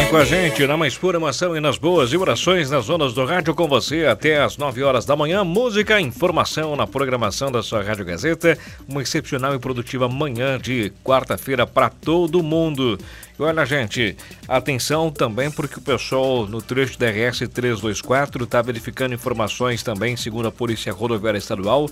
com a gente na mais pura emoção e nas boas vibrações nas ondas do rádio com você até às 9 horas da manhã. Música, informação na programação da sua Rádio Gazeta. Uma excepcional e produtiva manhã de quarta-feira para todo mundo. E olha, gente, atenção também porque o pessoal no trecho da RS 324 está verificando informações também, segundo a Polícia Rodoviária Estadual,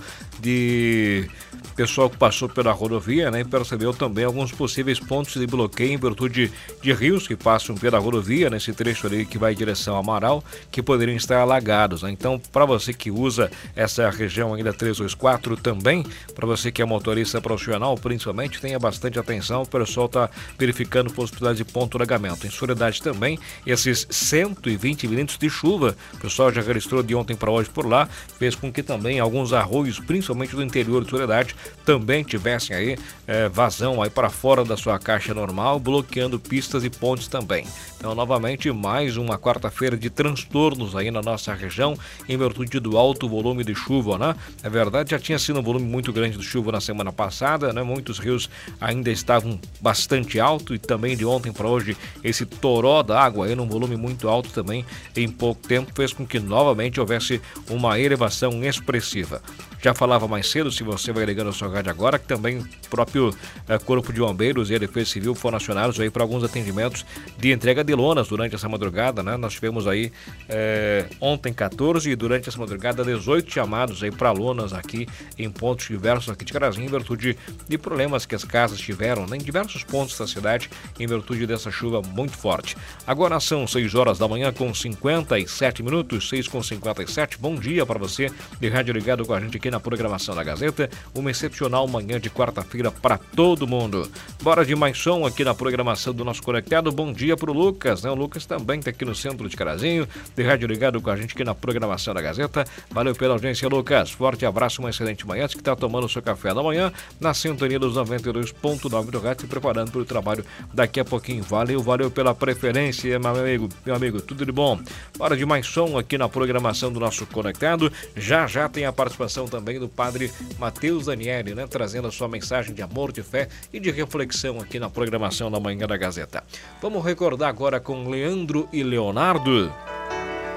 de pessoal que passou pela rodovia, né, e percebeu também alguns possíveis pontos de bloqueio em virtude de rios que passam pela rodovia, nesse trecho ali que vai em direção ao Amaral, que poderiam estar alagados, né? Então, para você que usa essa região ainda 324 também, para você que é motorista profissional, principalmente, tenha bastante atenção, o pessoal está verificando possibilidade de ponto de alagamento. Em Soledade também, esses 120 milímetros de chuva, o pessoal já registrou de ontem para hoje por lá, fez com que também alguns arroios, principalmente do interior de Soledade, também tivessem aí vazão aí para fora da sua caixa normal, bloqueando pistas e pontes também. Então, novamente, mais uma quarta-feira de transtornos aí na nossa região, em virtude do alto volume de chuva, né? É verdade, já tinha sido um volume muito grande de chuva na semana passada, né? Muitos rios ainda estavam bastante altos e também de ontem para hoje esse toró da água aí num volume muito alto também em pouco tempo fez com que novamente houvesse uma elevação expressiva. Já falava mais cedo, se você vai ligando a sua rádio agora, que também o próprio Corpo de Bombeiros e a Defesa Civil foram acionados aí para alguns atendimentos de entrega de lonas durante essa madrugada, né? Nós tivemos aí ontem 14 e durante essa madrugada 18 chamados aí para lonas aqui em pontos diversos aqui de Carazinho, em virtude de problemas que as casas tiveram, né, em diversos pontos da cidade, em virtude dessa chuva muito forte. Agora são 6 horas da manhã com 57 minutos, 6:57. Bom dia para você de rádio ligado com a gente aqui na programação da Gazeta. Uma excepcional manhã de quarta-feira para todo mundo. Bora de mais som aqui na programação do nosso conectado. Bom dia pro Lucas, né? O Lucas também está aqui no centro de Carazinho, de rádio ligado com a gente aqui na programação da Gazeta. Valeu pela audiência, Lucas. Forte abraço, uma excelente manhã. Você que está tomando o seu café da manhã na sintonia dos 92.9 do rádio, se preparando para o trabalho daqui a pouquinho. Valeu pela preferência, meu amigo, tudo de bom. Hora de mais som aqui na programação do nosso conectado. Já tem a participação também do padre Matheus Daniele, né, trazendo a sua mensagem de amor, de fé e de reflexão aqui na programação da manhã da Gazeta. Vamos recordar agora com Leandro e Leonardo.